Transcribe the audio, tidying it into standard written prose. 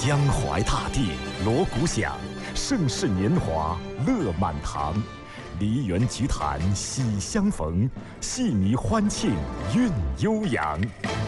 江淮大地，锣鼓响，盛世年华乐满堂。梨园菊坛喜相逢，戏迷欢庆韵悠扬。